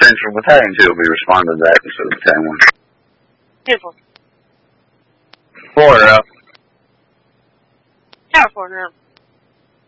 Marines from Battalion 2 will be responding to that instead of Battalion 1. Beautiful. Florida. California.